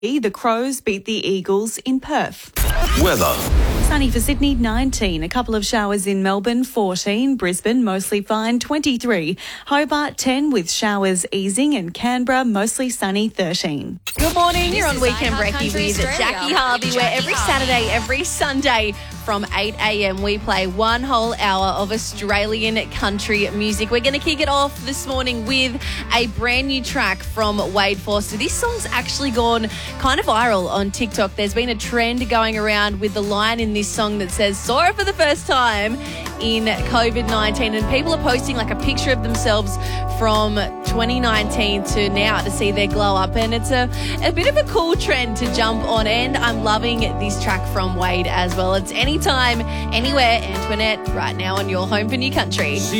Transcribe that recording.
The Crows beat the Eagles in Perth. Weather. Sunny for Sydney, 19. A couple of showers in Melbourne, 14. Brisbane, mostly fine, 23. Hobart, 10, with showers easing. And Canberra, mostly sunny, 13. Good morning. You're on Weekend Brekkie with Jackie Harvey, where every Saturday, every Sunday from 8 a.m. we play one whole hour of Australian country music. We're going to kick it off this morning with a brand new track from Wade Forster. This song's actually gone kind of viral on TikTok. There's been a trend going around with the line in this song that says, "Saw it for the first time in COVID-19." And people are posting like a picture of themselves from 2019 to now to see their glow up. And it's a bit of a cool trend to jump on. And I'm loving this track from Wade as well. It's Anytime, Anywhere, Antoinette, right now on your home for new country.